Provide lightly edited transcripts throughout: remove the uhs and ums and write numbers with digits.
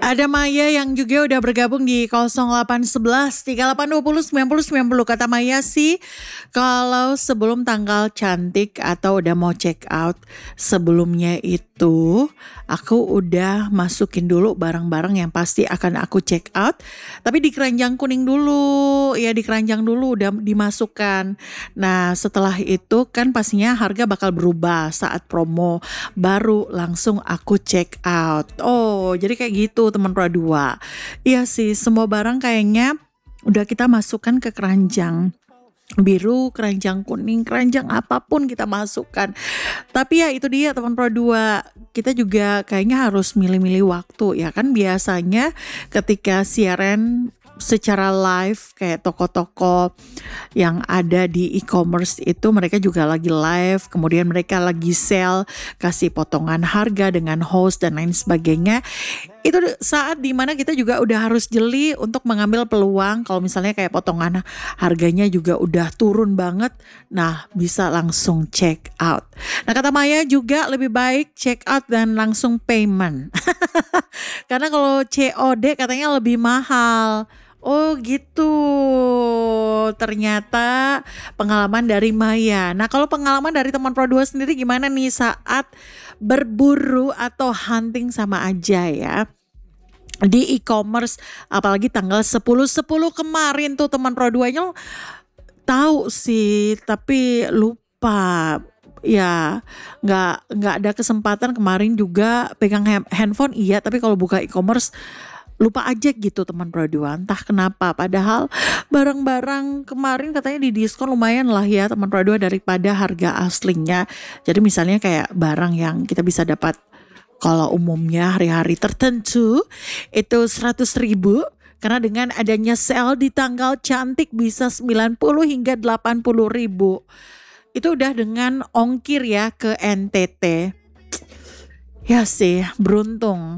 Ada Maya yang juga udah bergabung di 0811 3820 9090. Kata Maya sih kalau sebelum tanggal cantik atau udah mau check out, sebelumnya itu aku udah masukin dulu barang-barang yang pasti akan aku check out. Tapi di keranjang kuning dulu, ya di keranjang dulu udah dimasukkan. Nah setelah itu kan pastinya harga bakal berubah saat promo, baru langsung aku check out. Oh jadi kayak gitu teman Pro 2. Iya sih, semua barang kayaknya udah kita masukkan ke keranjang biru, keranjang kuning, keranjang apapun kita masukkan. Tapi ya itu dia teman Pro 2, kita juga kayaknya harus milih-milih waktu ya kan. Biasanya ketika siaran secara live kayak toko-toko yang ada di e-commerce itu mereka juga lagi live, kemudian mereka lagi sale, kasih potongan harga dengan host dan lain sebagainya. Itu saat dimana kita juga udah harus jeli untuk mengambil peluang kalau misalnya kayak potongan harganya juga udah turun banget. Nah bisa langsung check out. Nah kata Maya juga lebih baik check out dan langsung payment. Karena kalau COD katanya lebih mahal. Oh gitu, ternyata pengalaman dari Maya. Nah kalau pengalaman dari teman Pro 2 sendiri gimana nih saat berburu atau hunting sama aja ya di e-commerce, apalagi tanggal 10/10 kemarin tuh teman Pro 2-nya tahu sih tapi lupa. Ya nggak ada kesempatan kemarin juga pegang handphone iya, tapi kalau buka e-commerce lupa aja gitu teman Pro 2, entah kenapa. Padahal barang-barang kemarin katanya di diskon lumayan lah ya teman Pro 2 daripada harga aslinya. Jadi misalnya kayak barang yang kita bisa dapat kalau umumnya hari-hari tertentu itu 100.000, karena dengan adanya sale di tanggal cantik bisa 90 hingga 80.000. Itu udah dengan ongkir ya ke NTT. Ya sih, beruntung.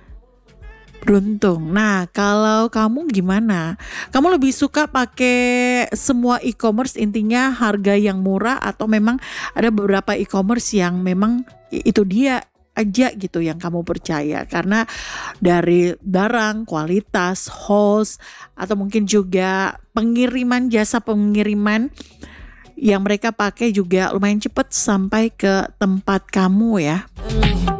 Nah, kalau kamu gimana? Kamu lebih suka pakai semua e-commerce intinya harga yang murah, atau memang ada beberapa e-commerce yang memang itu dia aja gitu yang kamu percaya karena dari barang, kualitas, host, atau mungkin juga pengiriman, jasa pengiriman yang mereka pakai juga lumayan cepat sampai ke tempat kamu ya?